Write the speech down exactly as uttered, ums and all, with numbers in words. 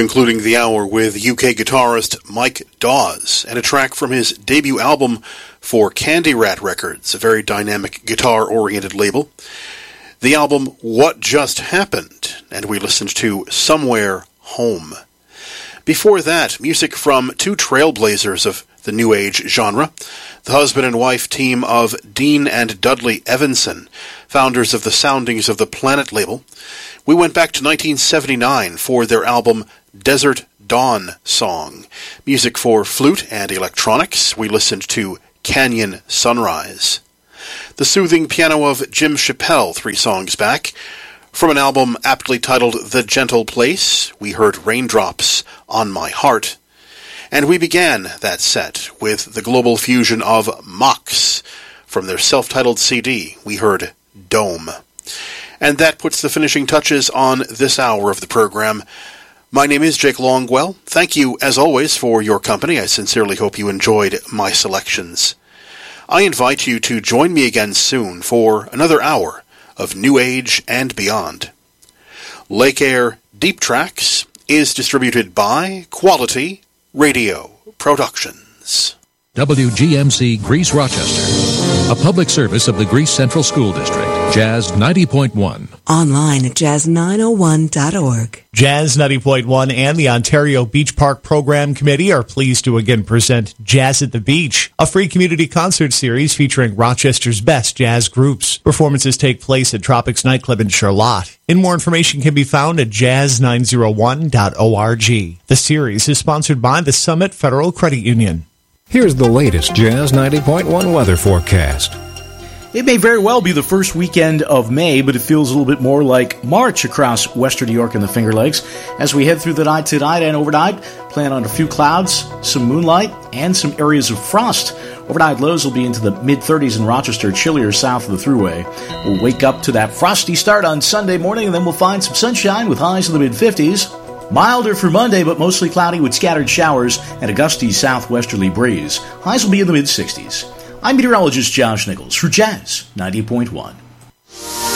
Concluding the hour with U K guitarist Mike Dawes and a track from his debut album for Candy Rat Records, a very dynamic guitar-oriented label. The album What Just Happened, and we listened to Somewhere Home. Before that, music from two trailblazers of the New Age genre, the husband and wife team of Dean and Dudley Evanson, founders of the Soundings of the Planet label. We went back to nineteen seventy-nine for their album Desert Dawn Song. Music for flute and electronics. We listened to Canyon Sunrise. The soothing piano of Jim Chappell three songs back. From an album aptly titled The Gentle Place, we heard Raindrops on My Heart. And we began that set with the global fusion of Mox. From their self-titled C D, we heard Dome. And that puts the finishing touches on this hour of the program. My name is Jake Longwell. Thank you, as always, for your company. I sincerely hope you enjoyed my selections. I invite you to join me again soon for another hour of New Age and beyond. Lake Air Deep Tracks is distributed by Quality Radio Productions. W G M C Greece Rochester, a public service of the Greece Central School District. Jazz ninety point one. Online at jazz nine oh one dot org. Jazz ninety point one and the Ontario Beach Park Program Committee are pleased to again present Jazz at the Beach, a free community concert series featuring Rochester's best jazz groups. Performances take place at Tropics Nightclub in Charlotte. And more information can be found at jazz nine oh one dot org. The series is sponsored by the Summit Federal Credit Union. Here's the latest Jazz ninety point one weather forecast. It may very well be the first weekend of May, but it feels a little bit more like March across western New York and the Finger Lakes. As we head through the night tonight and overnight, plan on a few clouds, some moonlight, and some areas of frost. Overnight lows will be into the mid-thirties in Rochester, chillier south of the Thruway. We'll wake up to that frosty start on Sunday morning, and then we'll find some sunshine with highs in the mid-fifties. Milder for Monday, but mostly cloudy with scattered showers and a gusty southwesterly breeze. Highs will be in the mid-sixties. I'm meteorologist Josh Nichols for Jazz ninety point one.